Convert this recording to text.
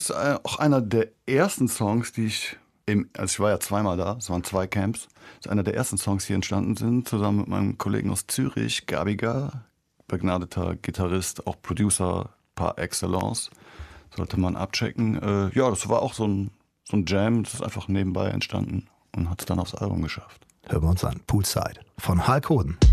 Das ist auch einer der ersten Songs, die also ich war ja zweimal da, es waren 2 Camps. Das ist einer der ersten Songs, die entstanden sind, zusammen mit meinem Kollegen aus Zürich, Gabiga, begnadeter Gitarrist, auch Producer par excellence. Sollte man abchecken. Ja, das war auch so ein Jam, das ist einfach nebenbei entstanden und hat es dann aufs Album geschafft. Hören wir uns an. Poolside von Hulk Hoden.